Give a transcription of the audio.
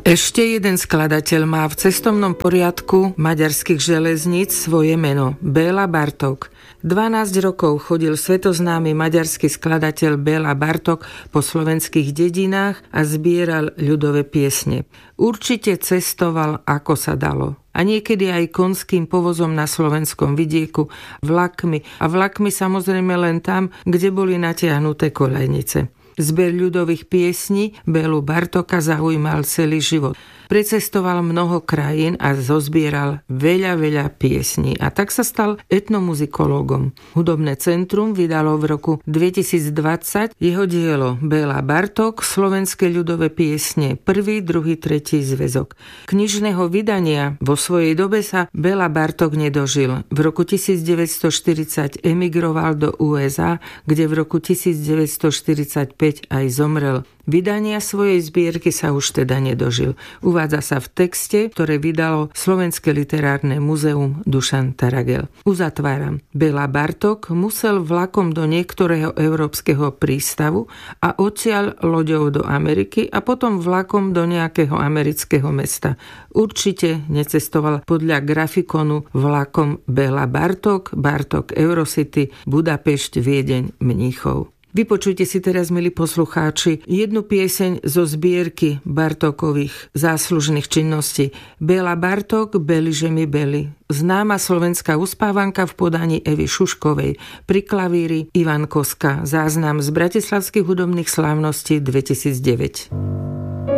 Ešte jeden skladateľ má v cestovnom poriadku maďarských železníc svoje meno, Béla Bartók. 12 rokov chodil svetoznámy maďarský skladateľ Béla Bartók po slovenských dedinách a zbieral ľudové piesne. Určite cestoval ako sa dalo. A niekedy aj konským povozom na slovenskom vidieku, vlakmi. A vlakmi samozrejme len tam, kde boli natiahnuté koľajnice. Zber ľudových piesní Bélu Bartóka zaujímal celý život. Precestoval mnoho krajín a zozbieral veľa piesní. A tak sa stal etnomuzikológom. Hudobné centrum vydalo v roku 2020 jeho dielo Béla Bartók, slovenské ľudové piesne, 1., 2., 3. zväzok. Knižného vydania vo svojej dobe sa Béla Bartók nedožil. V roku 1940 emigroval do USA, kde v roku 1945 aj zomrel. Vydania svojej zbierky sa už teda nedožil. Uvádza sa v texte, ktoré vydalo Slovenské literárne múzeum Dušan Taragel. Uzatváram. Béla Bartók musel vlakom do niektorého európskeho prístavu a odtiaľ loďou do Ameriky a potom vlakom do nejakého amerického mesta. Určite necestoval podľa grafikonu vlakom Béla Bartók, Bartók Eurocity, Budapešť, Viedeň, Mníchov. Vypočujte si teraz, milí poslucháči, jednu pieseň zo zbierky Bartókových záslužných činností. Béla Bartók, Beli, že mi beli. Známa slovenská uspávanka v podaní Evy Šuškovej. Pri klavíri Ivan Koska. Záznam z Bratislavských hudobných slávností 2009.